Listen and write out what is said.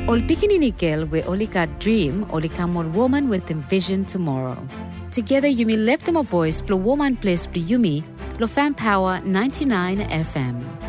Ol pikininikel we olika dream olika mon woman with them vision tomorrow. Together you may lift them a voice, blow woman place, blow yumi, lo fan power 99 FM.